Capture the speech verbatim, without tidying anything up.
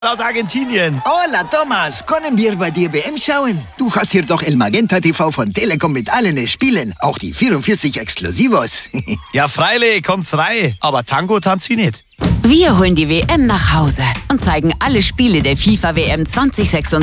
aus Argentinien. Hola, Thomas. Können wir bei dir W M schauen? Du hast hier doch El Magenta T V von Telekom mit allen Spielen. Auch die vierundvierzig Exklusivos. Ja, freilich, kommt's rein. Aber Tango tanzt sie nicht. Wir holen die W M nach Hause und zeigen alle Spiele der FIFA W M zwanzig sechsundzwanzig